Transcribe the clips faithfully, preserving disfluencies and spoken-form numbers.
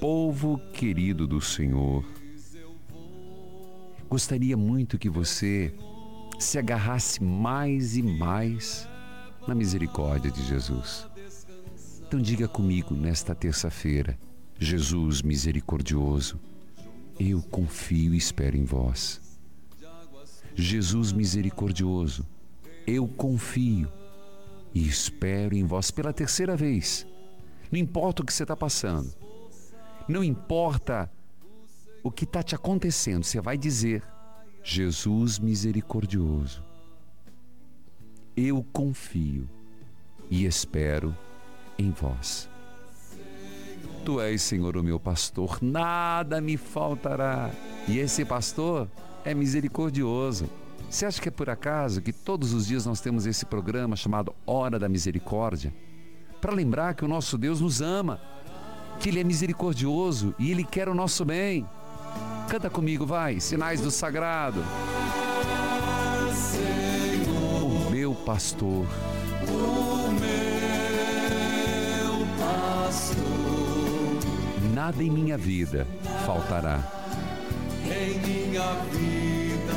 Povo querido do Senhor, gostaria muito que você se agarrasse mais e mais na misericórdia de Jesus. Então diga comigo nesta terça-feira: Jesus misericordioso, eu confio e espero em vós. Jesus misericordioso, eu confio e espero em vós pela terceira vez. Não importa o que você está passando, não importa o que está te acontecendo, você vai dizer: Jesus misericordioso, eu confio e espero em vós. Tu és, Senhor, o meu pastor, nada me faltará. E esse pastor é misericordioso. Você acha que é por acaso que todos os dias nós temos esse programa chamado Hora da Misericórdia? Para lembrar que o nosso Deus nos ama, que Ele é misericordioso e Ele quer o nosso bem. Canta comigo, vai, Sinais do Sagrado. O meu pastor, o meu pastor, nada em minha vida faltará. em minha vida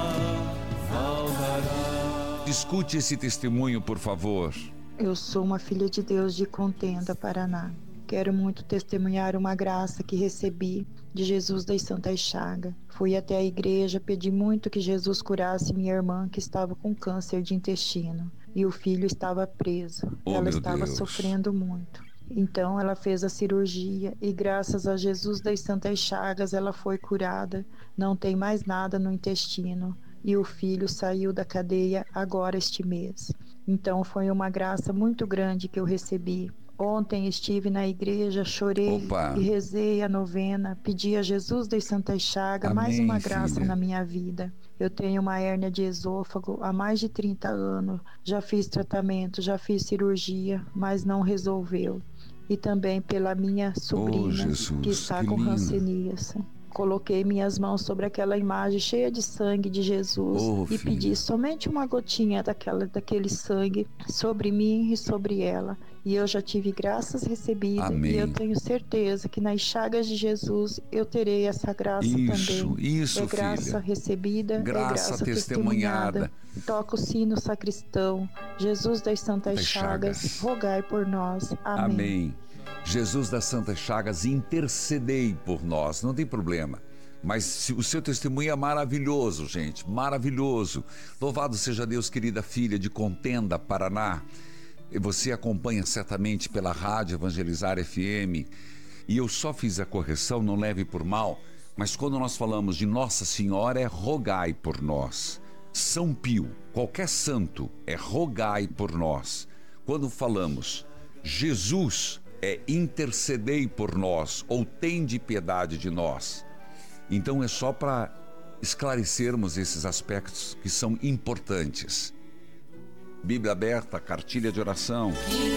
faltará. Escute esse testemunho, por favor. Eu sou uma filha de Deus de Contenda, Paraná. Quero muito testemunhar uma graça que recebi de Jesus das Santas Chagas. Fui até a igreja, pedi muito que Jesus curasse minha irmã que estava com câncer de intestino e o filho estava preso. Oh, ela meu estava Deus. sofrendo muito. Então ela fez a cirurgia e graças a Jesus das Santas Chagas ela foi curada. Não tem mais nada no intestino e o filho saiu da cadeia agora este mês. Então foi uma graça muito grande que eu recebi. Ontem estive na igreja, chorei Opa. e rezei a novena, pedi a Jesus das Santas Chagas Amém, mais uma graça filha. na minha vida. Eu tenho uma hérnia de esôfago há mais de trinta anos, já fiz tratamento, já fiz cirurgia, mas não resolveu. E também pela minha sobrinha, Jesus, que está que com lindo. hanseníase. Coloquei minhas mãos sobre aquela imagem cheia de sangue de Jesus Oh, e filha. pedi somente uma gotinha daquela, daquele sangue sobre mim e sobre ela. E eu já tive graças recebidas. Amém. E eu tenho certeza que nas chagas de Jesus eu terei essa graça Isso, também. isso, é graça filha. recebida, Graça é graça testemunhada. testemunhada. Toca o sino sacristão. Jesus das Santas Das Chagas, Chagas. rogai por nós. Amém. Amém. Jesus das Santas Chagas, intercedei por nós, não tem problema. Mas se, o seu testemunho é maravilhoso, gente, maravilhoso. Louvado seja Deus, querida filha de Contenda, Paraná. E você acompanha certamente pela rádio Evangelizar F M. E eu só fiz a correção, não leve por mal, mas quando nós falamos de Nossa Senhora, é rogai por nós. São Pio, qualquer santo, é rogai por nós. Quando falamos Jesus, é intercedei por nós, ou tende piedade de nós. Então é só para esclarecermos esses aspectos que são importantes. Bíblia aberta, cartilha de oração.